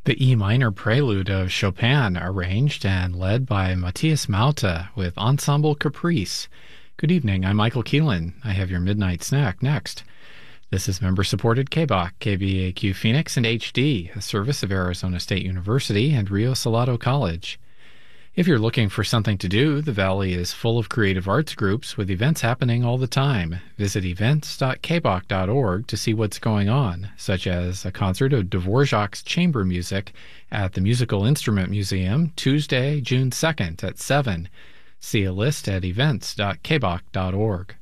The E minor prelude of Chopin, arranged and led by Matthias Malta with Ensemble Caprice. Good evening, I'm Michael Keelan. I have your midnight snack next. This is member-supported KBOC, KBAQ Phoenix, and HD, a service of Arizona State University and Rio Salado College. If you're looking for something to do, the Valley is full of creative arts groups with events happening all the time. Visit events.kbok.org to see what's going on, such as a concert of Dvorak's chamber music at the Musical Instrument Museum Tuesday, June 2nd at 7. See a list at events.kbok.org.